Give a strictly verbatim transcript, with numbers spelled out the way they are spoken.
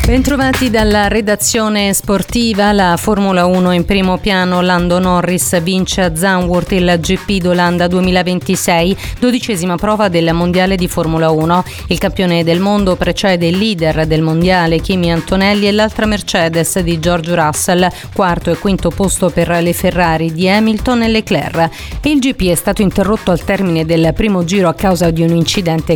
Bentrovati dalla redazione sportiva. La Formula uno in primo piano. Lando Norris vince a Zandvoort il G P d'Olanda duemilaventisei, dodicesima prova del mondiale di Formula uno. Il campione del mondo precede il leader del mondiale Kimi Antonelli e l'altra Mercedes di George Russell, quarto e quinto posto per le Ferrari di Hamilton e Leclerc. Il G P è stato interrotto al termine del primo giro a causa di un incidente